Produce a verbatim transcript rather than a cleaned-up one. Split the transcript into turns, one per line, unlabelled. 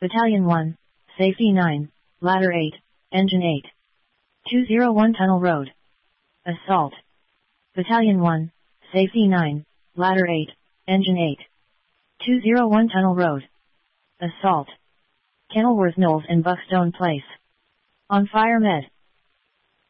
Battalion one, Safety nine, Ladder eight, Engine eight. two oh one Tunnel Road. Assault. Battalion one, Safety nine, Ladder eight, Engine eight. two oh one Tunnel Road. Assault. Kenilworth Knowles and Buckstone Place. On fire med.